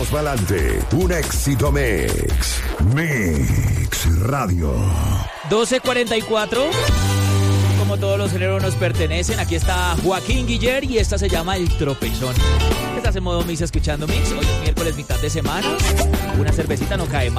echamos pa'lante. Un éxito mix. Mix Radio. 12:44. Como todos los géneros nos pertenecen, aquí está Joaquín Guiller y esta se llama El Tropezón. Estás en modo mix escuchando mix. Hoy es miércoles, mitad de semana. Una cervecita no cae mal.